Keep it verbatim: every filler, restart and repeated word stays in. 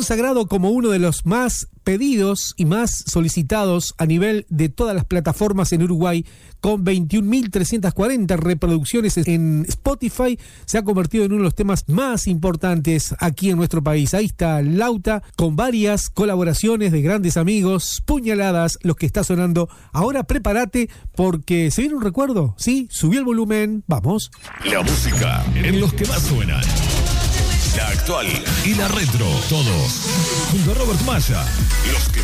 consagrado como uno de los más pedidos y más solicitados a nivel de todas las plataformas en Uruguay, con veintiún mil trescientas cuarenta reproducciones en Spotify, se ha convertido en uno de los temas más importantes aquí en nuestro país. Ahí está Lauta, con varias colaboraciones de grandes amigos, Puñaladas, los que está sonando. Ahora prepárate porque se viene un recuerdo, ¿sí? Subí el volumen, vamos. La música en los que más suenan. La actual y la retro, todos junto a Robert Maya, los que